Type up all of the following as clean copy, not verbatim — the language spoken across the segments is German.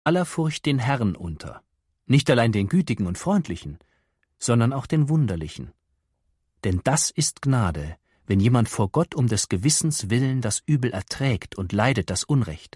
aller Furcht den Herrn unter, nicht allein den Gütigen und Freundlichen, sondern auch den Wunderlichen. Denn das ist Gnade, wenn jemand vor Gott um des Gewissens willen das Übel erträgt und leidet das Unrecht.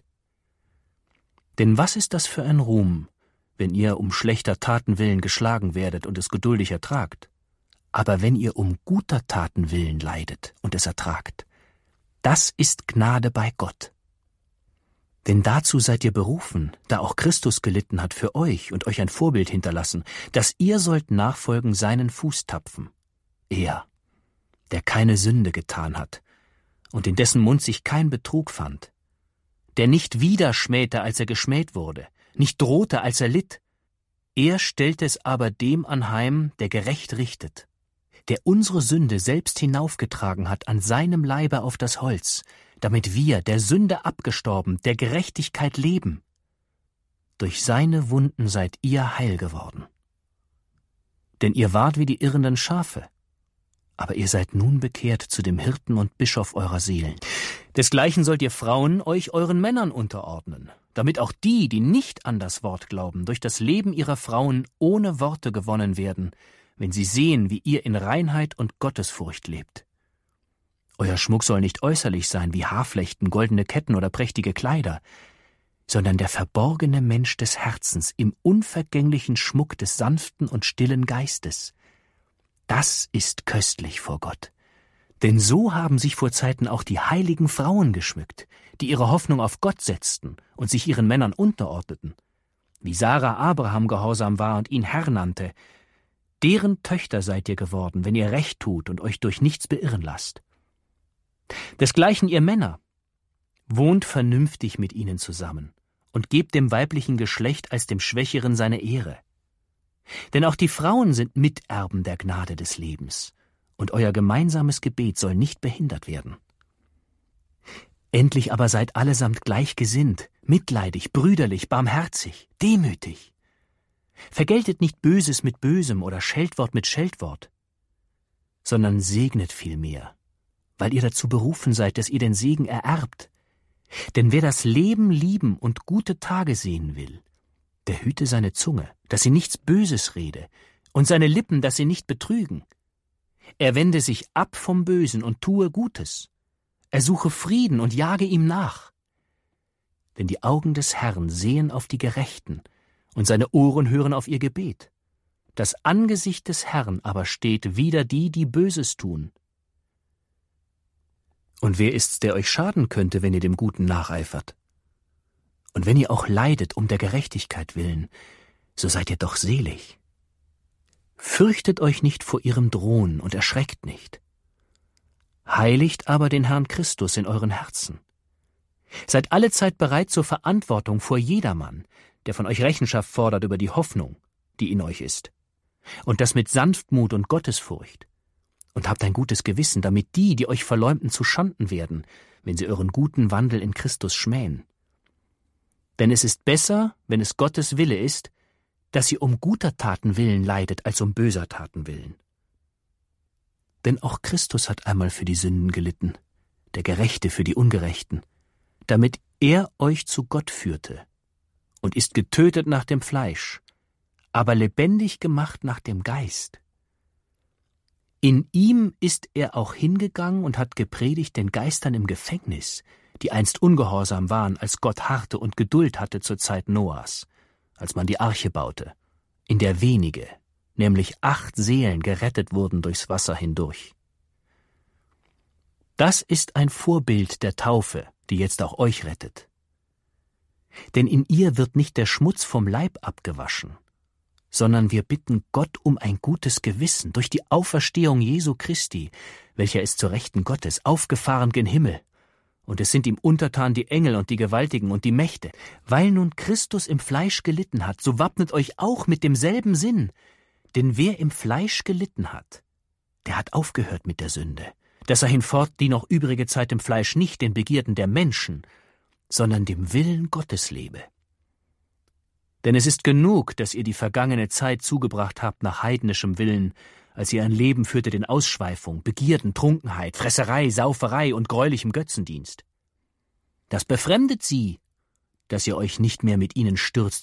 Denn was ist das für ein Ruhm, wenn ihr um schlechter Taten willen geschlagen werdet und es geduldig ertragt? Aber wenn ihr um guter Taten willen leidet und es ertragt, das ist Gnade bei Gott. Denn dazu seid ihr berufen, da auch Christus gelitten hat für euch und euch ein Vorbild hinterlassen, dass ihr sollt nachfolgen seinen Fußtapfen. Er, der keine Sünde getan hat und in dessen Mund sich kein Betrug fand, der nicht wieder schmähte, als er geschmäht wurde, nicht drohte, als er litt. Er stellt es aber dem anheim, der gerecht richtet, der unsere Sünde selbst hinaufgetragen hat an seinem Leibe auf das Holz, damit wir, der Sünde abgestorben, der Gerechtigkeit leben. Durch seine Wunden seid ihr heil geworden. Denn ihr wart wie die irrenden Schafe, aber ihr seid nun bekehrt zu dem Hirten und Bischof eurer Seelen. Desgleichen sollt ihr Frauen euch euren Männern unterordnen, damit auch die, die nicht an das Wort glauben, durch das Leben ihrer Frauen ohne Worte gewonnen werden, wenn sie sehen, wie ihr in Reinheit und Gottesfurcht lebt. Euer Schmuck soll nicht äußerlich sein wie Haarflechten, goldene Ketten oder prächtige Kleider, sondern der verborgene Mensch des Herzens im unvergänglichen Schmuck des sanften und stillen Geistes. Das ist köstlich vor Gott. Denn so haben sich vor Zeiten auch die heiligen Frauen geschmückt, die ihre Hoffnung auf Gott setzten und sich ihren Männern unterordneten. Wie Sarah Abraham gehorsam war und ihn Herr nannte, deren Töchter seid ihr geworden, wenn ihr Recht tut und euch durch nichts beirren lasst. Desgleichen ihr Männer, wohnt vernünftig mit ihnen zusammen und gebt dem weiblichen Geschlecht als dem Schwächeren seine Ehre. Denn auch die Frauen sind Miterben der Gnade des Lebens, und euer gemeinsames Gebet soll nicht behindert werden. Endlich aber seid allesamt gleichgesinnt, mitleidig, brüderlich, barmherzig, demütig. Vergeltet nicht Böses mit Bösem oder Scheltwort mit Scheltwort, sondern segnet vielmehr, weil ihr dazu berufen seid, dass ihr den Segen ererbt. Denn wer das Leben lieben und gute Tage sehen will, der hüte seine Zunge, dass sie nichts Böses rede, und seine Lippen, dass sie nicht betrügen. Er wende sich ab vom Bösen und tue Gutes. Er suche Frieden und jage ihm nach. Denn die Augen des Herrn sehen auf die Gerechten, und seine Ohren hören auf ihr Gebet. Das Angesicht des Herrn aber steht wider die, die Böses tun. Und wer ist's, der euch schaden könnte, wenn ihr dem Guten nacheifert? Und wenn ihr auch leidet um der Gerechtigkeit willen, so seid ihr doch selig. Fürchtet euch nicht vor ihrem Drohen und erschreckt nicht. Heiligt aber den Herrn Christus in euren Herzen. Seid allezeit bereit zur Verantwortung vor jedermann, der von euch Rechenschaft fordert über die Hoffnung, die in euch ist, und das mit Sanftmut und Gottesfurcht. Und habt ein gutes Gewissen, damit die, die euch verleumden, zu Schanden werden, wenn sie euren guten Wandel in Christus schmähen. Denn es ist besser, wenn es Gottes Wille ist, dass ihr um guter Taten willen leidet, als um böser Taten willen. Denn auch Christus hat einmal für die Sünden gelitten, der Gerechte für die Ungerechten, damit er euch zu Gott führte, und ist getötet nach dem Fleisch, aber lebendig gemacht nach dem Geist. In ihm ist er auch hingegangen und hat gepredigt den Geistern im Gefängnis, die einst ungehorsam waren, als Gott harrte und Geduld hatte zur Zeit Noahs, als man die Arche baute, in der wenige, nämlich 8 Seelen gerettet wurden durchs Wasser hindurch. Das ist ein Vorbild der Taufe, die jetzt auch euch rettet. Denn in ihr wird nicht der Schmutz vom Leib abgewaschen, sondern wir bitten Gott um ein gutes Gewissen durch die Auferstehung Jesu Christi, welcher ist zur Rechten Gottes, aufgefahren gen Himmel. Und es sind ihm untertan die Engel und die Gewaltigen und die Mächte. Weil nun Christus im Fleisch gelitten hat, so wappnet euch auch mit demselben Sinn. Denn wer im Fleisch gelitten hat, der hat aufgehört mit der Sünde, dass er hinfort die noch übrige Zeit im Fleisch nicht den Begierden der Menschen, sondern dem Willen Gottes lebe. Denn es ist genug, dass ihr die vergangene Zeit zugebracht habt nach heidnischem Willen, als ihr ein Leben führtet in Ausschweifung, Begierden, Trunkenheit, Fresserei, Sauferei und greulichem Götzendienst. Das befremdet sie, dass ihr euch nicht mehr mit ihnen stürzt